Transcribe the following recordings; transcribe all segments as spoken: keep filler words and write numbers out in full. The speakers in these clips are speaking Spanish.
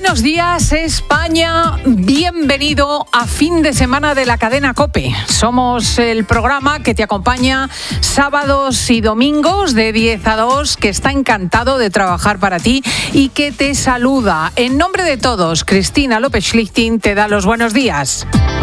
Buenos días, España. Bienvenido a fin de semana de la cadena COPE. Somos el programa que te acompaña sábados y domingos de diez a dos, que está encantado de trabajar para ti y que te saluda. En nombre de todos, Cristina López Schlichting te da los buenos días.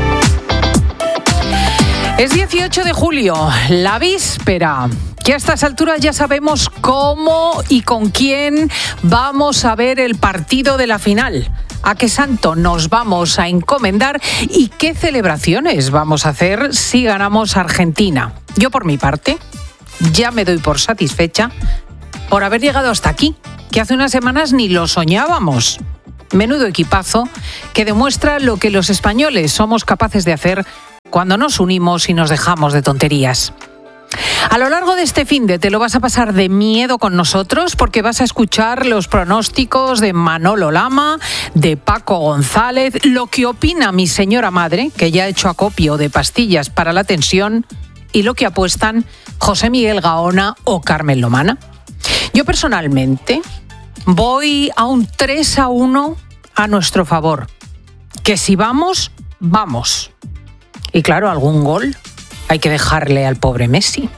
Es dieciocho de julio, la víspera, que a estas alturas ya sabemos cómo y con quién vamos a ver el partido de la final, a qué santo nos vamos a encomendar y qué celebraciones vamos a hacer si ganamos a Argentina. Yo, por mi parte, ya me doy por satisfecha por haber llegado hasta aquí, que hace unas semanas ni lo soñábamos. Menudo equipazo que demuestra lo que los españoles somos capaces de hacer cuando nos unimos y nos dejamos de tonterías. A lo largo de este finde te lo vas a pasar de miedo con nosotros porque vas a escuchar los pronósticos de Manolo Lama, de Paco González, lo que opina mi señora madre, que ya ha hecho acopio de pastillas para la tensión, y lo que apuestan José Miguel Gaona o Carmen Lomana. Yo personalmente voy a un tres a uno a nuestro favor, que si vamos, vamos. Y claro, algún gol hay que dejarle al pobre Messi.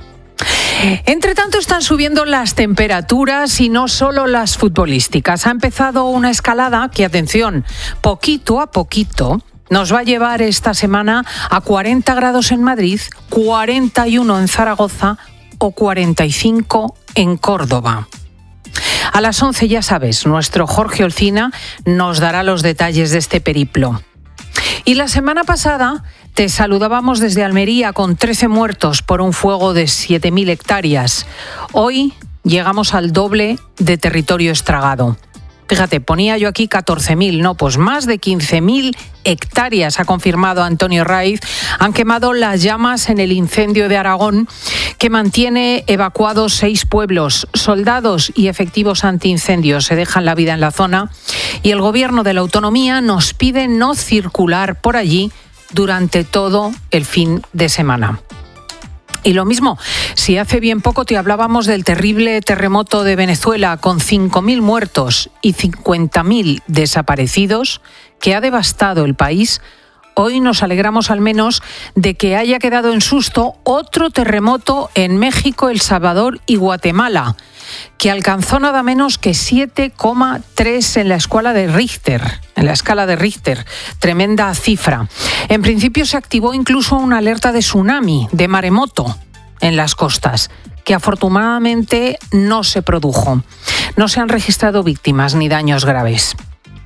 Entre tanto, están subiendo las temperaturas y no solo las futbolísticas. Ha empezado una escalada que, atención, poquito a poquito nos va a llevar esta semana a cuarenta grados en Madrid, cuarenta y uno en Zaragoza o cuarenta y cinco en Córdoba. A las once, ya sabes, nuestro Jorge Olcina nos dará los detalles de este periplo. Y la semana pasada te saludábamos desde Almería con trece muertos por un fuego de siete mil hectáreas. Hoy llegamos al doble de territorio estragado. Fíjate, ponía yo aquí catorce mil, no, pues más de quince mil hectáreas, ha confirmado Antonio Raiz. Han quemado las llamas en el incendio de Aragón, que mantiene evacuados seis pueblos. Soldados y efectivos antiincendios se dejan la vida en la zona y el gobierno de la autonomía nos pide no circular por allí durante todo el fin de semana. Y lo mismo, si hace bien poco te hablábamos del terrible terremoto de Venezuela con cinco mil muertos y cincuenta mil desaparecidos que ha devastado el país, hoy nos alegramos al menos de que haya quedado en susto otro terremoto en México, El Salvador y Guatemala, que alcanzó nada menos que siete coma tres en la escala de Richter, en la escala de Richter, tremenda cifra. En principio se activó incluso una alerta de tsunami, de maremoto, en las costas, que afortunadamente no se produjo. No se han registrado víctimas ni daños graves.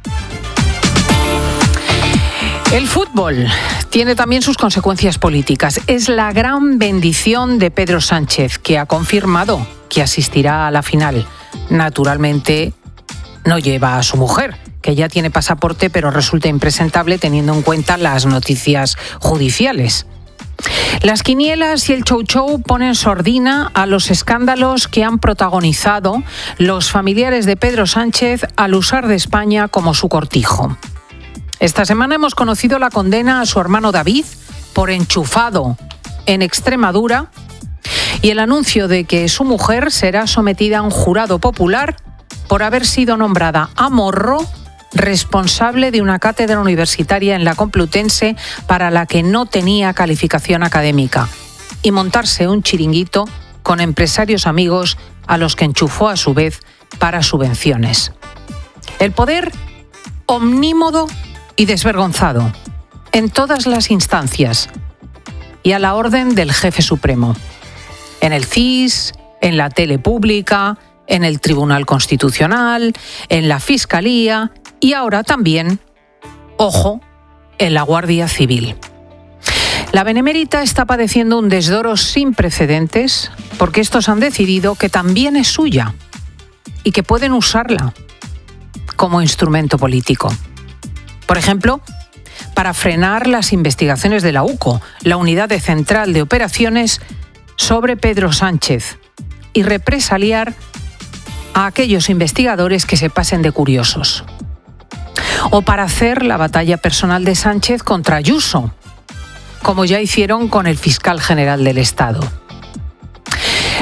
El fútbol tiene también sus consecuencias políticas. Es la gran bendición de Pedro Sánchez, que ha confirmado que asistirá a la final. Naturalmente no lleva a su mujer, que ya tiene pasaporte, pero resulta impresentable teniendo en cuenta las noticias judiciales. Las quinielas y el chou chou ponen sordina a los escándalos que han protagonizado los familiares de Pedro Sánchez al usar de España como su cortijo. Esta semana hemos conocido la condena a su hermano David por enchufado en Extremadura y el anuncio de que su mujer será sometida a un jurado popular por haber sido nombrada a morro responsable de una cátedra universitaria en la Complutense para la que no tenía calificación académica y montarse un chiringuito con empresarios amigos a los que enchufó a su vez para subvenciones. El poder omnímodo y desvergonzado en todas las instancias y a la orden del jefe supremo. En el C I S, en la tele pública, en el Tribunal Constitucional, en la Fiscalía y ahora también, ojo, en la Guardia Civil. La Benemérita está padeciendo un desdoro sin precedentes porque estos han decidido que también es suya y que pueden usarla como instrumento político. Por ejemplo, para frenar las investigaciones de la U C O, la Unidad de Central de Operaciones, sobre Pedro Sánchez y represaliar a aquellos investigadores que se pasen de curiosos. O para hacer la batalla personal de Sánchez contra Ayuso, como ya hicieron con el fiscal general del Estado.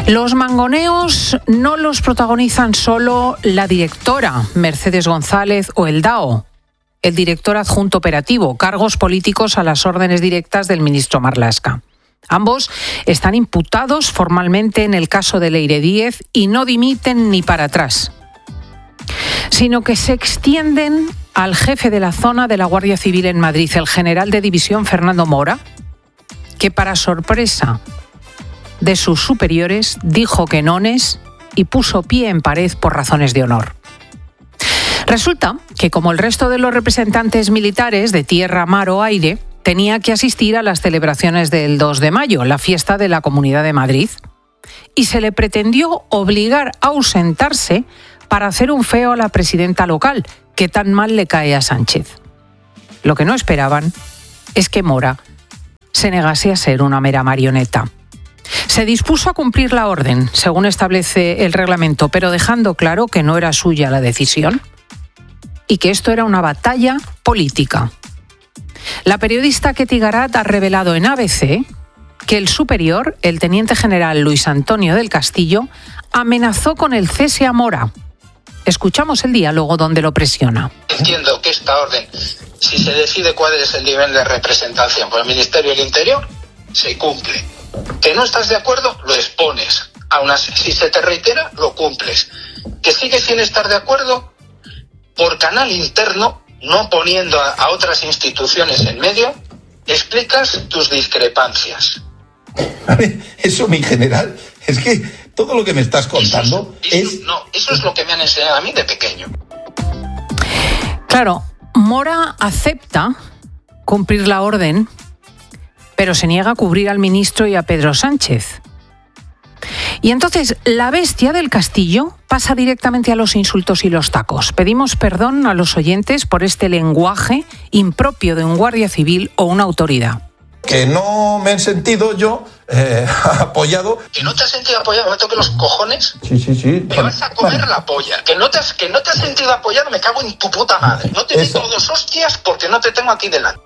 Los mangoneos no los protagonizan solo la directora Mercedes González o el D A O, el director adjunto operativo, cargos políticos a las órdenes directas del ministro Marlaska. Ambos están imputados formalmente en el caso de Leire Díez y no dimiten ni para atrás, sino que se extienden al jefe de la zona de la Guardia Civil en Madrid, el general de división Fernando Mora, que para sorpresa de sus superiores dijo que nones y puso pie en pared por razones de honor. Resulta que, como el resto de los representantes militares de tierra, mar o aire, tenía que asistir a las celebraciones del dos de mayo, la fiesta de la Comunidad de Madrid, y se le pretendió obligar a ausentarse para hacer un feo a la presidenta local, que tan mal le cae a Sánchez. Lo que no esperaban es que Mora se negase a ser una mera marioneta. Se dispuso a cumplir la orden, según establece el reglamento, pero dejando claro que no era suya la decisión y que esto era una batalla política. La periodista Ketty Garat ha revelado en A B C que el superior, el teniente general Luis Antonio del Castillo, amenazó con el cese a Mora. Escuchamos el diálogo donde lo presiona. Entiendo que esta orden, si se decide cuál es el nivel de representación por el Ministerio del Interior, se cumple. Que no estás de acuerdo, lo expones. Aún así, si se te reitera, lo cumples. Que sigues sin estar de acuerdo, por canal interno, no poniendo a, a otras instituciones en medio, explicas tus discrepancias. A ver, eso, mi general, es que todo lo que me estás contando eso es, eso, es... No, eso es lo que me han enseñado a mí de pequeño. Claro, Mora acepta cumplir la orden, pero se niega a cubrir al ministro y a Pedro Sánchez. Y entonces la bestia del Castillo pasa directamente a los insultos y los tacos. Pedimos perdón a los oyentes por este lenguaje impropio de un guardia civil o una autoridad. Que no me he sentido yo eh, apoyado. ¿Que no te has sentido apoyado? ¿Me toque los cojones? Sí, sí, sí. Me vas a comer vale. la polla. ¿Que no, te has, ¿Que no te has sentido apoyado? Me cago en tu puta madre. No te digo dos hostias porque no te tengo aquí delante.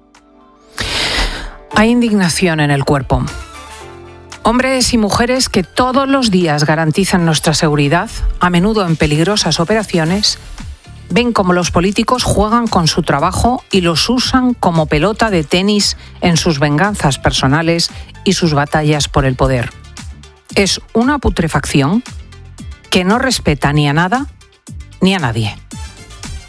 Hay indignación en el cuerpo. Hombres y mujeres que todos los días garantizan nuestra seguridad, a menudo en peligrosas operaciones, ven cómo los políticos juegan con su trabajo y los usan como pelota de tenis en sus venganzas personales y sus batallas por el poder. Es una putrefacción que no respeta ni a nada ni a nadie.